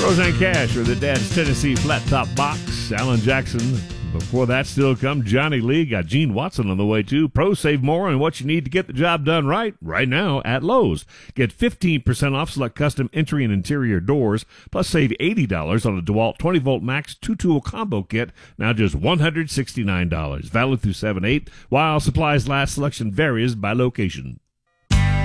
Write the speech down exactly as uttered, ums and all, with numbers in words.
Roseanne Cash or the Dad's Tennessee Flat Top Box. Alan Jackson. Before that, still come Johnny Lee. Got Gene Watson on the way, too. Pros save more on what you need to get the job done right, right now at Lowe's. Get fifteen percent off select custom entry and interior doors, plus save eighty dollars on a DeWalt twenty volt max two-tool combo kit, now just one hundred sixty-nine dollars. Valid through seven eight, while supplies last. Selection varies by location.